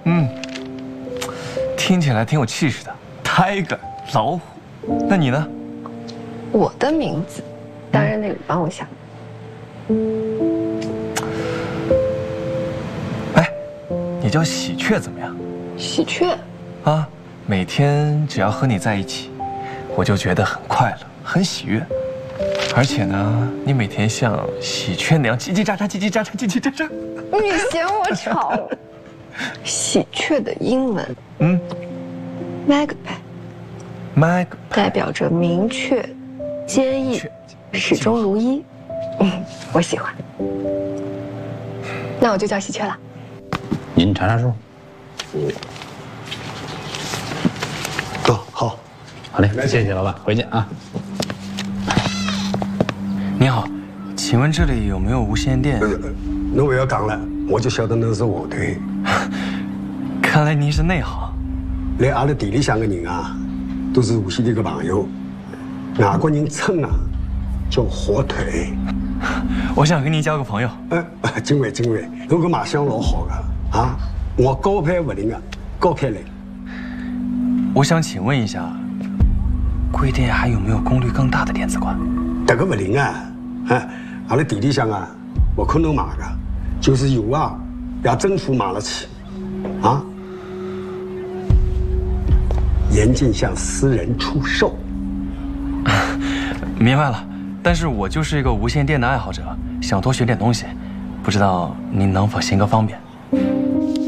嗯，听起来挺有气势的 ，Tiger 老虎。那你呢？ 我的名字，当然得你帮我想。 哎，你叫喜鹊怎么样？ 喜鹊。 啊，每天只要和你在一起，我就觉得很快乐，很喜悦。而且呢，你每天像喜鹊那样叽叽喳喳、叽叽喳喳、叽叽喳喳。 你嫌我吵？喜鹊的英文，magpie 代表着明确、坚毅、始终如一。我喜欢。那我就叫喜鹊了。 您查查数。 好， 好嘞，谢谢老板，回见啊。 你好，请问这里有没有无线电？ 那我要讲了，我就晓得那是我队。 看来您是内行。 来阿拉店里向的人啊，都是无线电的朋友。外国人称啊叫火腿。 我想跟您交个朋友。 真会，侬个卖相老好的啊！我高攀不灵啊，高攀来。 我想请问一下，贵店还有没有功率更大的电子管？ 这个不灵啊！阿拉店里向啊，不可能买的，就是有啊，让政府买了去，啊，严禁向私人出售。 明白了，但是我就是一个无线电的爱好者，想多学点东西，不知道您能否行个方便？